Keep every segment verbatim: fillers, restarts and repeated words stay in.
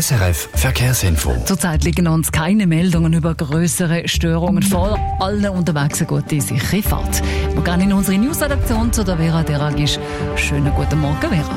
S R F Verkehrsinfo. Zurzeit liegen uns keine Meldungen über grössere Störungen vor. Allen unterwegs eine gute, sichere Fahrt. Wir gehen in unsere Newsredaktion zu der Vera Deragisch. Schönen guten Morgen, Vera.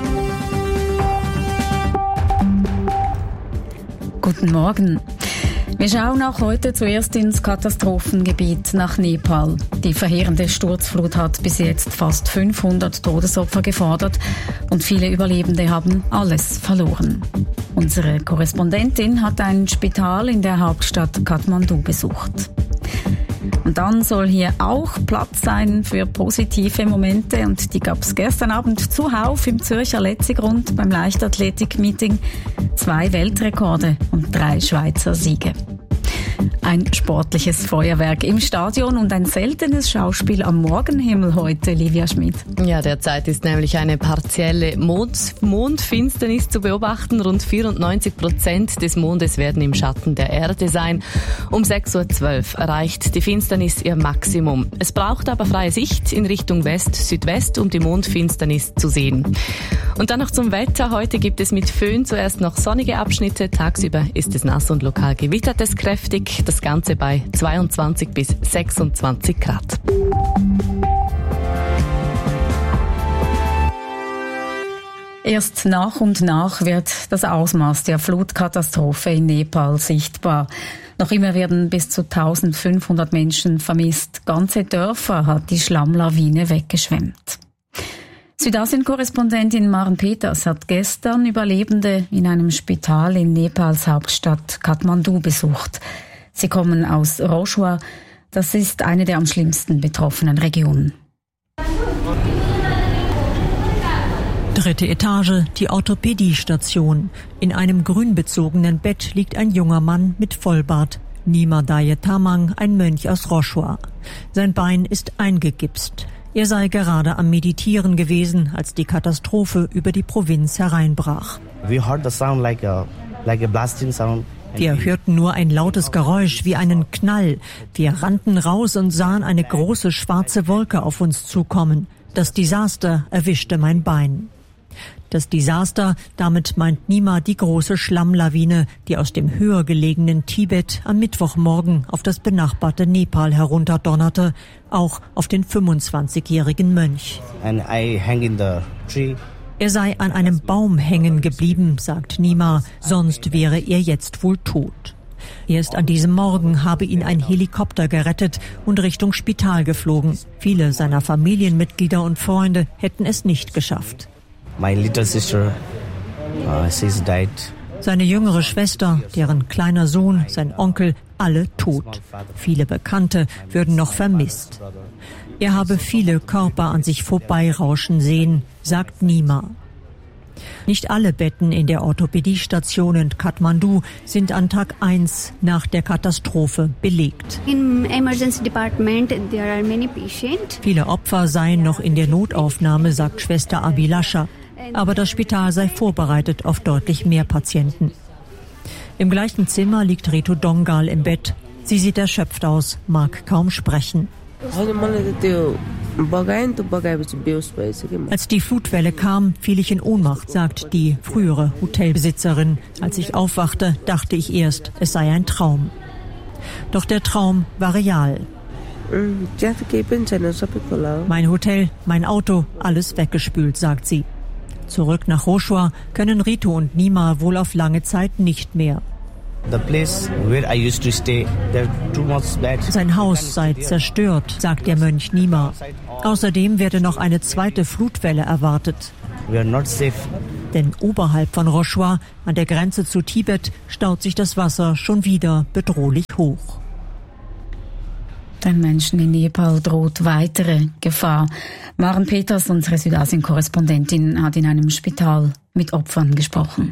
Guten Morgen. Wir schauen auch heute zuerst ins Katastrophengebiet nach Nepal. Die verheerende Sturzflut hat bis jetzt fast fünfhundert Todesopfer gefordert und viele Überlebende haben alles verloren. Unsere Korrespondentin hat ein Spital in der Hauptstadt Kathmandu besucht. Und dann soll hier auch Platz sein für positive Momente und die gab es gestern Abend zuhauf im Zürcher Letzigrund beim Leichtathletik-Meeting. Zwei Weltrekorde und drei Schweizer Siege. Ein sportliches Feuerwerk im Stadion und ein seltenes Schauspiel am Morgenhimmel heute, Livia Schmid. Ja, derzeit ist nämlich eine partielle Mond- Mondfinsternis zu beobachten. Rund vierundneunzig Prozent des Mondes werden im Schatten der Erde sein. Um sechs Uhr zwölf erreicht die Finsternis ihr Maximum. Es braucht aber freie Sicht in Richtung West-Südwest, um die Mondfinsternis zu sehen. Und dann noch zum Wetter. Heute gibt es mit Föhn zuerst noch sonnige Abschnitte. Tagsüber ist es nass und lokal gewittert es kräftig. Das Ganze bei zweiundzwanzig bis sechsundzwanzig Grad. Erst nach und nach wird das Ausmaß der Flutkatastrophe in Nepal sichtbar. Noch immer werden bis zu eintausendfünfhundert Menschen vermisst. Ganze Dörfer hat die Schlammlawine weggeschwemmt. Südasien-Korrespondentin Maren Peters hat gestern Überlebende in einem Spital in Nepals Hauptstadt Kathmandu besucht. Sie kommen aus Roshua. Das ist eine der am schlimmsten betroffenen Regionen. Dritte Etage, die Orthopädiestation. In einem grünbezogenen Bett liegt ein junger Mann mit Vollbart. Nima Daye Tamang, ein Mönch aus Roshua. Sein Bein ist eingegipst. Er sei gerade am Meditieren gewesen, als die Katastrophe über die Provinz hereinbrach. We heard the sound like a, like a blasting sound. Wir hörten nur ein lautes Geräusch wie einen Knall. Wir rannten raus und sahen eine große schwarze Wolke auf uns zukommen. Das Desaster erwischte mein Bein. Das Desaster, damit meint Nima die große Schlammlawine, die aus dem höher gelegenen Tibet am Mittwochmorgen auf das benachbarte Nepal herunterdonnerte, auch auf den fünfundzwanzigjährigen Mönch. And I hang in the tree. Er sei an einem Baum hängen geblieben, sagt Nima, sonst wäre er jetzt wohl tot. Erst an diesem Morgen habe ihn ein Helikopter gerettet und Richtung Spital geflogen. Viele seiner Familienmitglieder und Freunde hätten es nicht geschafft. My little sister, uh, she's died. Seine jüngere Schwester, deren kleiner Sohn, sein Onkel, alle tot. Viele Bekannte würden noch vermisst. Er habe viele Körper an sich vorbeirauschen sehen, sagt Nima. Nicht alle Betten in der Orthopädiestation in Kathmandu sind an Tag eins nach der Katastrophe belegt. In emergency department there are many patients. Viele Opfer seien noch in der Notaufnahme, sagt Schwester Abhilasha. Aber das Spital sei vorbereitet auf deutlich mehr Patienten. Im gleichen Zimmer liegt Ritu Dongal im Bett. Sie sieht erschöpft aus, mag kaum sprechen. Als die Flutwelle kam, fiel ich in Ohnmacht, sagt die frühere Hotelbesitzerin. Als ich aufwachte, dachte ich erst, es sei ein Traum. Doch der Traum war real. Mein Hotel, mein Auto, alles weggespült, sagt sie. Zurück nach Roshua können Ritu und Nima wohl auf lange Zeit nicht mehr. The place where I used to stay, there are too much bad. Sein Haus sei zerstört, sagt der Mönch Nima. Außerdem werde noch eine zweite Flutwelle erwartet. We are not safe. Denn oberhalb von Roshua, an der Grenze zu Tibet, staut sich das Wasser schon wieder bedrohlich hoch. Den Menschen in Nepal droht weitere Gefahr. Maren Peters, unsere Südasien-Korrespondentin, hat in einem Spital mit Opfern gesprochen.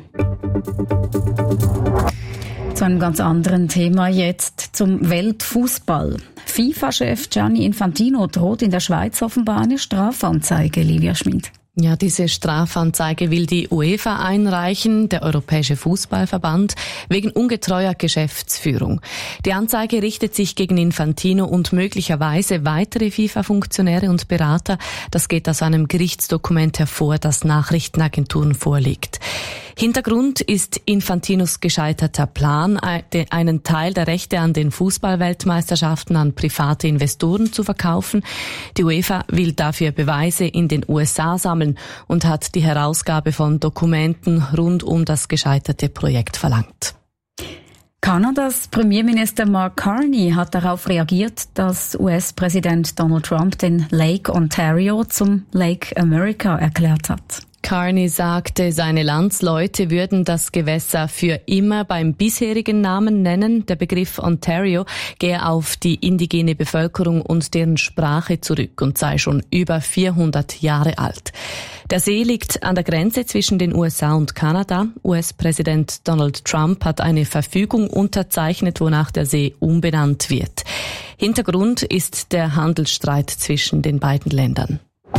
Zu einem ganz anderen Thema jetzt, zum Weltfußball. FIFA-Chef Gianni Infantino droht in der Schweiz offenbar eine Strafanzeige, Livia Schmid. Ja, diese Strafanzeige will die UEFA einreichen, der Europäische Fußballverband, wegen ungetreuer Geschäftsführung. Die Anzeige richtet sich gegen Infantino und möglicherweise weitere FIFA-Funktionäre und Berater. Das geht aus einem Gerichtsdokument hervor, das Nachrichtenagenturen vorliegt. Hintergrund ist Infantinos gescheiterter Plan, einen Teil der Rechte an den Fußballweltmeisterschaften an private Investoren zu verkaufen. Die UEFA will dafür Beweise in den U S A sammeln und hat die Herausgabe von Dokumenten rund um das gescheiterte Projekt verlangt. Kanadas Premierminister Mark Carney hat darauf reagiert, dass U S-Präsident Donald Trump den Lake Ontario zum Lake America erklärt hat. Carney sagte, seine Landsleute würden das Gewässer für immer beim bisherigen Namen nennen. Der Begriff Ontario gehe auf die indigene Bevölkerung und deren Sprache zurück und sei schon über vierhundert Jahre alt. Der See liegt an der Grenze zwischen den U S A und Kanada. U S-Präsident Donald Trump hat eine Verfügung unterzeichnet, wonach der See umbenannt wird. Hintergrund ist der Handelsstreit zwischen den beiden Ländern.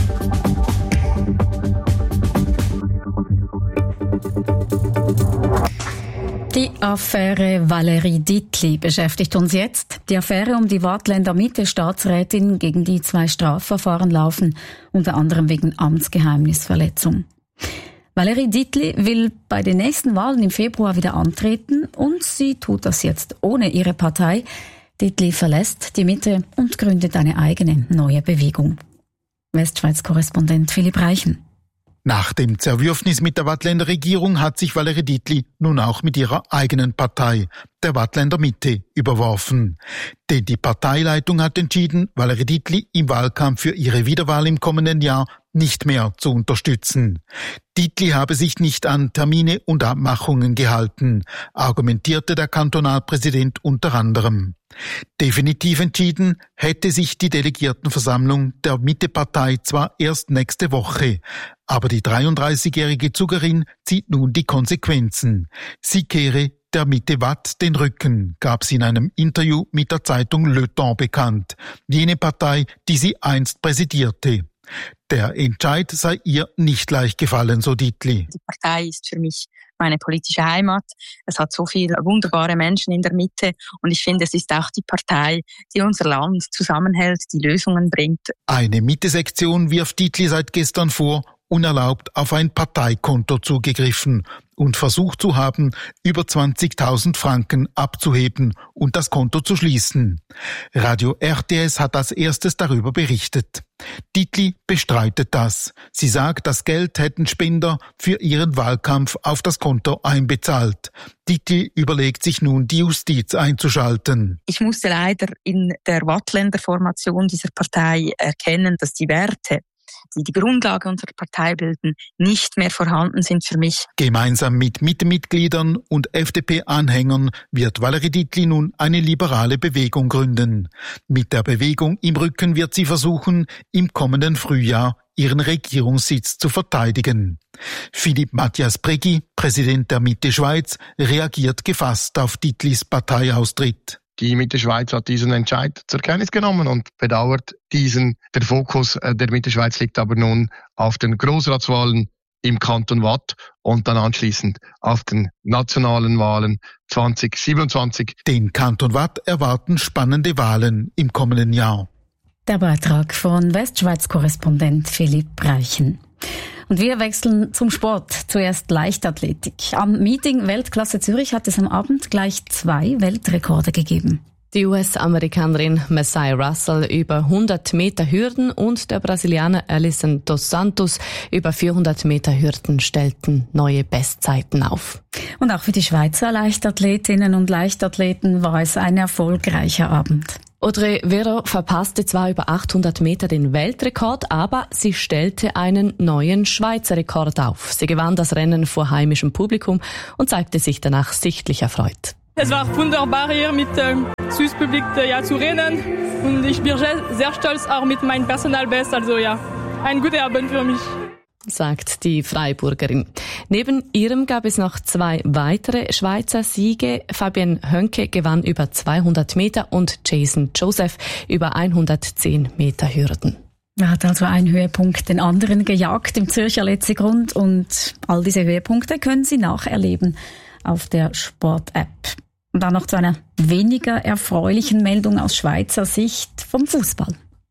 Die Affäre Valérie Dietli beschäftigt uns jetzt. Die Affäre um die Waadtländer Mitte-Staatsrätin, gegen die zwei Strafverfahren laufen, unter anderem wegen Amtsgeheimnisverletzung. Valérie Dietli will bei den nächsten Wahlen im Februar wieder antreten und sie tut das jetzt ohne ihre Partei. Dietli verlässt die Mitte und gründet eine eigene neue Bewegung. Westschweiz-Korrespondent Philipp Reichen. Nach dem Zerwürfnis mit der Waadtländer Regierung hat sich Valérie Dietli nun auch mit ihrer eigenen Partei, der Waadtländer Mitte, überworfen. Denn die Parteileitung hat entschieden, Valérie Dietli im Wahlkampf für ihre Wiederwahl im kommenden Jahr nicht mehr zu unterstützen. Dietli habe sich nicht an Termine und Abmachungen gehalten, argumentierte der Kantonalpräsident unter anderem. Definitiv entschieden hätte sich die Delegiertenversammlung der Mitte-Partei zwar erst nächste Woche, aber die dreiunddreißigjährige Zugerin zieht nun die Konsequenzen. Sie kehre der Mitte Watt den Rücken, gab sie in einem Interview mit der Zeitung Le Temps bekannt, jene Partei, die sie einst präsidierte. Der Entscheid sei ihr nicht leicht gefallen, so Dietli. Die Partei ist für mich meine politische Heimat. Es hat so viele wunderbare Menschen in der Mitte und ich finde, es ist auch die Partei, die unser Land zusammenhält, die Lösungen bringt. Eine Mitte-Sektion wirft Dietli seit gestern vor, unerlaubt auf ein Parteikonto zugegriffen und versucht zu haben, über zwanzigtausend Franken abzuheben und das Konto zu schließen. Radio R T S hat als erstes darüber berichtet. Dietli bestreitet das. Sie sagt, das Geld hätten Spender für ihren Wahlkampf auf das Konto einbezahlt. Dietli überlegt sich nun, die Justiz einzuschalten. Ich musste leider in der Waadtländer Formation dieser Partei erkennen, dass die Werte, die die Grundlage unserer Partei bilden, nicht mehr vorhanden sind für mich. Gemeinsam mit Mitte-Mitgliedern und F D P-Anhängern wird Valérie Dietli nun eine liberale Bewegung gründen. Mit der Bewegung im Rücken wird sie versuchen, im kommenden Frühjahr ihren Regierungssitz zu verteidigen. Philipp Matthias Preggi, Präsident der Mitte Schweiz, reagiert gefasst auf Dietlis Parteiaustritt. Die Mitte Schweiz hat diesen Entscheid zur Kenntnis genommen und bedauert diesen. Der Fokus der Mitte Schweiz liegt aber nun auf den Grossratswahlen im Kanton Waadt und dann anschließend auf den nationalen Wahlen zwanzig siebenundzwanzig. Den Kanton Waadt erwarten spannende Wahlen im kommenden Jahr. Der Beitrag von Westschweiz-Korrespondent Philipp Reichen. Und wir wechseln zum Sport. Zuerst Leichtathletik. Am Meeting Weltklasse Zürich hat es am Abend gleich zwei Weltrekorde gegeben. Die U S-Amerikanerin Messiah Russell über hundert Meter Hürden und der Brasilianer Alison dos Santos über vierhundert Meter Hürden stellten neue Bestzeiten auf. Und auch für die Schweizer Leichtathletinnen und Leichtathleten war es ein erfolgreicher Abend. Audrey Vero verpasste zwar über achthundert Meter den Weltrekord, aber sie stellte einen neuen Schweizer Rekord auf. Sie gewann das Rennen vor heimischem Publikum und zeigte sich danach sichtlich erfreut. Es war wunderbar hier mit dem ähm, Süßpublik äh, ja, zu reden und ich bin sehr, sehr stolz auch mit meinem Personalbest. Also ja, ein guter Abend für mich, sagt die Freiburgerin. Neben ihrem gab es noch zwei weitere Schweizer Siege. Fabienne Hönke gewann über zweihundert Meter und Jason Joseph über hundertzehn Meter Hürden. Er hat also einen Höhepunkt den anderen gejagt im Zürcher Letzigrund und all diese Höhepunkte können Sie nacherleben auf der Sport-App. Und dann noch zu einer weniger erfreulichen Meldung aus Schweizer Sicht vom Fußball.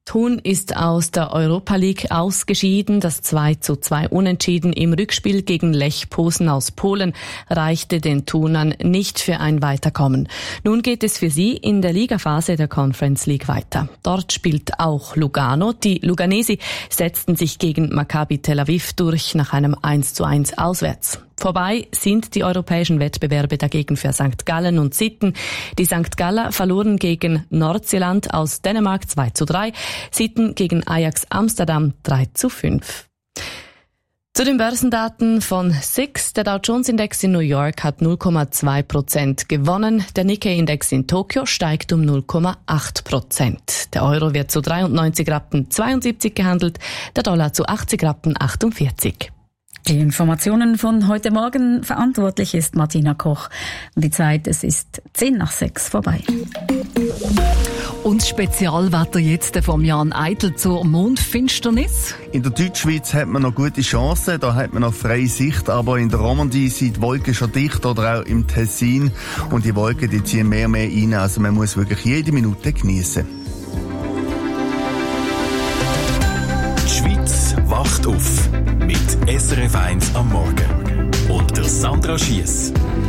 Thun ist aus der Europa League ausgeschieden. Das zwei zu zwei Unentschieden im Rückspiel gegen Lech Posen aus Polen reichte den Thunern nicht für ein Weiterkommen. Nun geht es für sie in der Ligaphase der Conference League weiter. Dort spielt auch Lugano. Die Luganesi setzten sich gegen Maccabi Tel Aviv durch nach einem eins zu eins auswärts. Vorbei sind die europäischen Wettbewerbe dagegen für Sankt Gallen und Sitten. Die Sankt Galler verloren gegen Nordseeland aus Dänemark zwei zu drei, Sitten gegen Ajax Amsterdam drei zu fünf. Zu den Börsendaten von S I X. Der Dow Jones Index in New York hat null Komma zwei Prozent gewonnen. Der Nikkei Index in Tokio steigt um null Komma acht Prozent. Der Euro wird zu dreiundneunzig Rappen zweiundsiebzig gehandelt, der Dollar zu achtzig Rappen achtundvierzig. Die Informationen von heute Morgen, verantwortlich ist Martina Koch. Und die Zeit, es ist zehn nach sechs vorbei. Und das Spezialwetter jetzt vom Jan Eitel zur Mondfinsternis. In der Deutschschweiz hat man noch gute Chancen, da hat man noch freie Sicht, aber in der Romandie sind die Wolken schon dicht oder auch im Tessin. Und die Wolken, die ziehen mehr und mehr rein, also man muss wirklich jede Minute genießen. Die Schweiz wacht auf mit S R F eins am Morgen und der Sandra Schiess.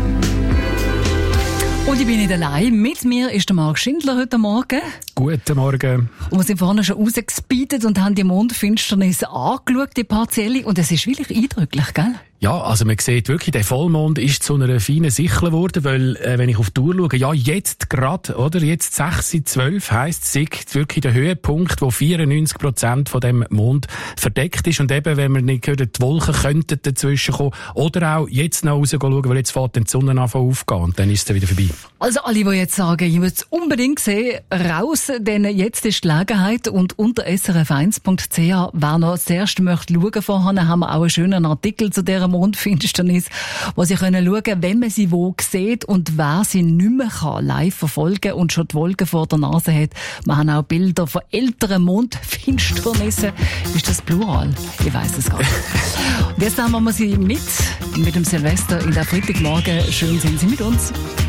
Und ich bin nicht allein. Mit mir ist der Marc Schindler heute Morgen. Guten Morgen. Und wir sind vorne schon rausgespeedet und haben die Mondfinsternis angeschaut, die partielle. Und es ist wirklich eindrücklich, gell? Ja, also man sieht wirklich, der Vollmond ist zu einer feinen Sichel geworden, weil, äh, wenn ich auf die Uhr schaue, ja, jetzt gerade, oder? Jetzt sechs Uhr zwölf heisst es, ist wirklich der Höhepunkt, wo vierundneunzig Prozent von dem Mond verdeckt ist. Und eben, wenn man nicht hören, die Wolken könnten dazwischen kommen. Oder auch jetzt noch rausschauen, weil jetzt fährt die Sonne an aufgehen und dann ist es dann wieder vorbei. Also alle, die jetzt sagen, ich will es unbedingt sehen, raus, denn jetzt ist die Gelegenheit. Und unter s r f eins punkt c h, wer noch das erste möchte schauen vorher, haben wir auch einen schönen Artikel zu dieser Mondfinsternis, wo Sie können schauen, wenn man sie wo sieht und wer sie nicht mehr kann live verfolgen und schon die Wolken vor der Nase hat. Wir haben auch Bilder von älteren Mondfinsternissen. Ist das Plural? Ich weiss es gar nicht. Und jetzt nehmen wir sie mit, mit dem Silvester in der Freitagmorgen. Schön sind Sie mit uns.